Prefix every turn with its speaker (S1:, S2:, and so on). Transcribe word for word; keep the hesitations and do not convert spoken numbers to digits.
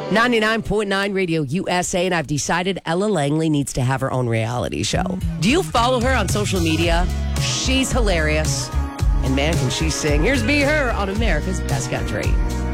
S1: ninety-nine point nine Radio U S A, and I've decided Ella Langley needs to have her own reality show. Do you follow her on social media? She's hilarious. And man, can she sing. Here's Be Her on America's Best Country.